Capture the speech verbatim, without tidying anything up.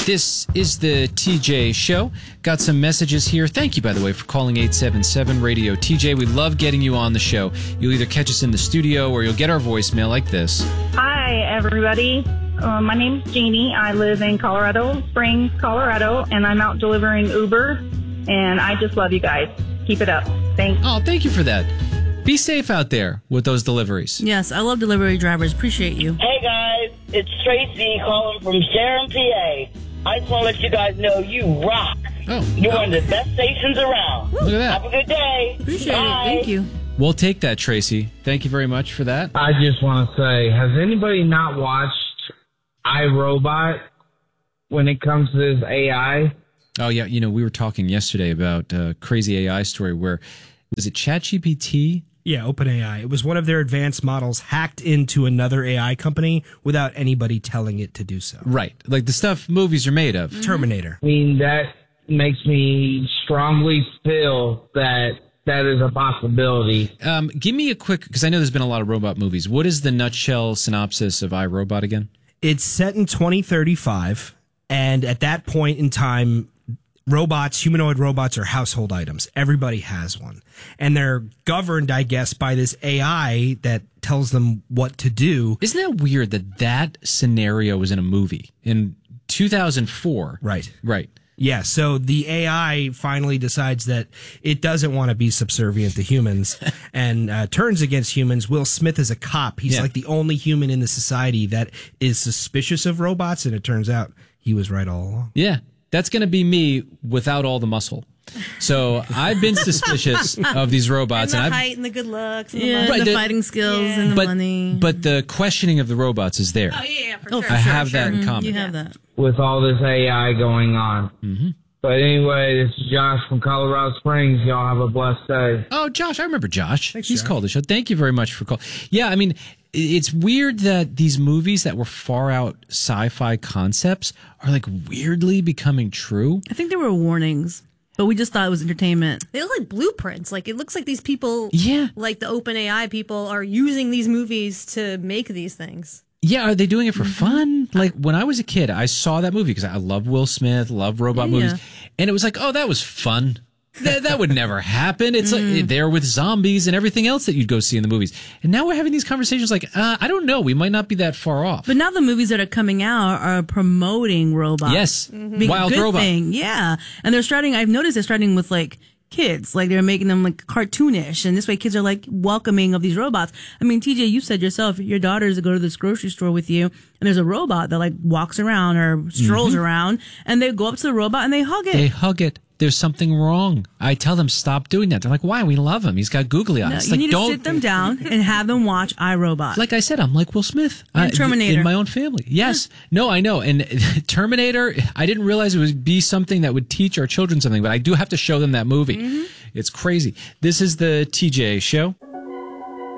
This is the T J Show. Got some messages here. Thank you, by the way, for calling eight seven seven radio T J. We love getting you on the show. You'll either catch us in the studio or you'll get our voicemail like this. Hi, everybody. Uh, my name's Jeannie. I live in Colorado Springs, Colorado, and I'm out delivering Uber. And I just love you guys. Keep it up. Thanks. Oh, thank you for that. Be safe out there with those deliveries. Yes, I love delivery drivers. Appreciate you. Hey, guys. It's Tracy calling from Sharon, P A. I just want to let you guys know you rock. Oh. You're one of the best stations around. Look at that. Have a good day. Appreciate Bye. it. Thank you. We'll take that, Tracy. Thank you very much for that. I just want to say, has anybody not watched iRobot when it comes to this A I? Oh, yeah. You know, we were talking yesterday about a crazy A I story where, was it ChatGPT? Yeah, OpenAI. It was one of their advanced models hacked into another A I company without anybody telling it to do so. Right. Like the stuff movies are made of. Terminator. I mean, that makes me strongly feel that that is a possibility. Um, give me a quick, because I know there's been a lot of robot movies. What is the nutshell synopsis of iRobot again? It's set in twenty thirty-five, and at that point in time, robots, humanoid robots, are household items. Everybody has one. And they're governed, I guess, by this A I that tells them what to do. Isn't that weird that that scenario was in a movie in two thousand four? Right. Right. Yeah, so the A I finally decides that it doesn't want to be subservient to humans and uh, turns against humans. Will Smith is a cop. He's Yeah. like the only human in the society that is suspicious of robots, and it turns out he was right all along. Yeah. That's going to be me without all the muscle. So I've been suspicious of these robots. And the and I've, height and the good looks. And Yeah, the Right, the, the- fighting skills Yeah. and the but, money. but the questioning of the robots is there. Oh, yeah, yeah, for Oh, sure. for I sure, have that in Mhm, common. You have that. With all this A I going on. Mm-hmm. But anyway, this is Josh from Colorado Springs. Y'all have a blessed day. Oh, Josh, I remember Josh. Thanks, He's Josh. called the show. Thank you very much for calling. Yeah, I mean, it's weird that these movies that were far out sci-fi concepts are like weirdly becoming true. I think there were warnings, but we just thought it was entertainment. They look like blueprints. Like, it looks like these people, Yeah. like the OpenAI people, are using these movies to make these things. Yeah, are they doing it for fun? Like when I was a kid, I saw that movie because I love Will Smith, love robot Yeah. movies, and it was like, oh, that was fun. that, that would never happen. It's like there with zombies and everything else that you'd go see in the movies. And now we're having these conversations like, uh, I don't know, we might not be that far off. But now the movies that are coming out are promoting robots. Yes, Being a Wild good Robot. thing. Yeah. And they're starting, I've noticed they're starting with like kids. Like they're making them like cartoonish. And this way kids are like welcoming of these robots. I mean, T J, you said yourself, your daughters go to this grocery store with you and there's a robot that like walks around or strolls around and they go up to the robot and they hug it. They hug it. There's something wrong. I tell them stop doing that. They're like, why? We love him. He's got googly eyes. No, It's you like, need to don't. sit them down and have them watch iRobot. Like I said, I'm like Will Smith. And I- Terminator. In my own family. Yes. No, I know. And Terminator, I didn't realize it would be something that would teach our children something, but I do have to show them that movie. It's crazy. This is the T J Show.